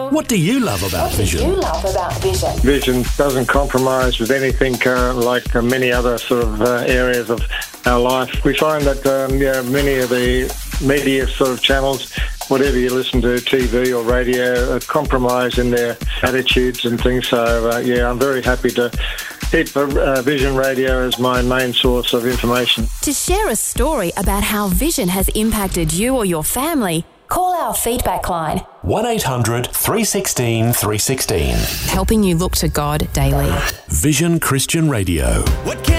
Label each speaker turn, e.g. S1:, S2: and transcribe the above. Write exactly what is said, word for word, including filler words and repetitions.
S1: What do you love about
S2: What
S1: Vision?
S2: do you love about Vision?
S3: Vision doesn't compromise with anything uh, like uh, many other sort of uh, areas of our life. We find that um, yeah, many of the media sort of channels, whatever you listen to, T V or radio, uh, compromise in their attitudes and things. So, uh, yeah, I'm very happy to keep uh, Vision Radio as my main source of information.
S4: To share a story about how Vision has impacted you or your family,
S2: Call our feedback line.
S1: one eight hundred three one six three one six.
S4: helping you look to God daily.
S1: Vision Christian Radio. What can